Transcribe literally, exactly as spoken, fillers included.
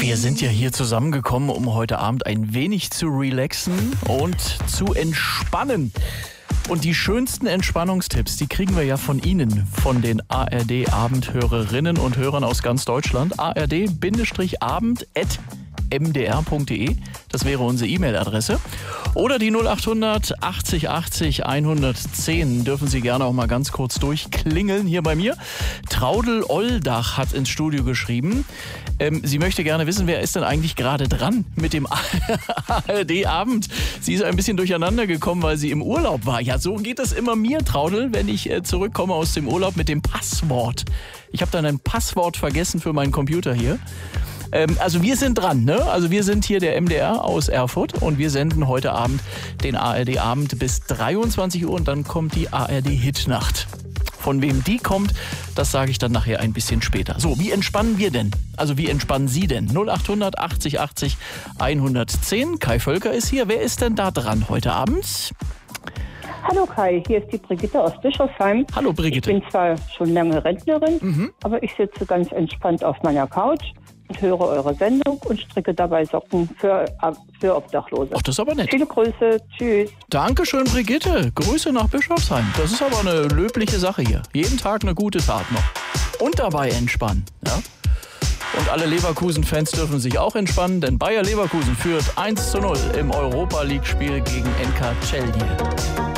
Wir sind ja hier zusammengekommen, um heute Abend ein wenig zu relaxen und zu entspannen. Und die schönsten Entspannungstipps, die kriegen wir ja von Ihnen, von den A R D-Abendhörerinnen und Hörern aus ganz Deutschland. A R D-abend at m d r punkt d e, das wäre unsere E-Mail-Adresse. Oder die null achthundert achtzig achtzig hundertzehn dürfen Sie gerne auch mal ganz kurz durchklingeln hier bei mir. Traudel Oldach hat ins Studio geschrieben, ähm, sie möchte gerne wissen, wer ist denn eigentlich gerade dran mit dem A R D-Abend. Sie ist ein bisschen durcheinander gekommen, weil sie im Urlaub war. Ja, so geht es immer mir, Traudel, wenn ich äh, zurückkomme aus dem Urlaub mit dem Passwort. Ich habe dann ein Passwort vergessen für meinen Computer hier. Ähm, also wir sind dran, ne? Also wir sind hier der M D R aus Erfurt und wir senden heute Abend den A R D-Abend bis dreiundzwanzig Uhr und dann kommt die A R D-Hitnacht. Von wem die kommt, das sage ich dann nachher ein bisschen später. So, wie entspannen wir denn? Also wie entspannen Sie denn? null achthundert achtzig achtzig hundertzehn. Kai Völker ist hier. Wer ist denn da dran heute Abend? Hallo Kai, hier ist die Brigitte aus Bischofsheim. Hallo Brigitte. Ich bin zwar schon lange Rentnerin, Mhm. aber ich sitze ganz entspannt auf meiner Couch und höre eure Sendung und stricke dabei Socken für, für Obdachlose. Ach, das ist aber nett. Viele Grüße, tschüss. Dankeschön, Brigitte. Grüße nach Bischofsheim. Das ist aber eine löbliche Sache hier. Jeden Tag eine gute Tat noch. Und dabei entspannen. Ja? Und alle Leverkusen-Fans dürfen sich auch entspannen, denn Bayer Leverkusen führt eins zu null im Europa-League-Spiel gegen N K Celje.